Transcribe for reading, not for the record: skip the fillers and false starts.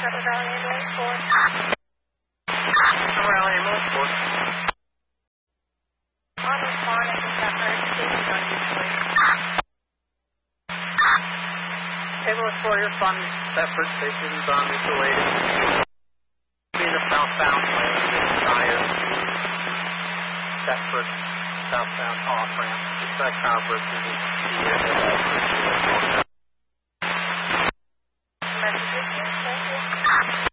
Raleigh Ambulance 4. Raleigh Ambulance 4. On respond at the Shepherd Station on Usually. Ambulance 4, you're responding to Shepherd Station's on Mutual Aid. Be in the southbound lane, prior to Shepherd southbound off-ramp. It's that converse in the area.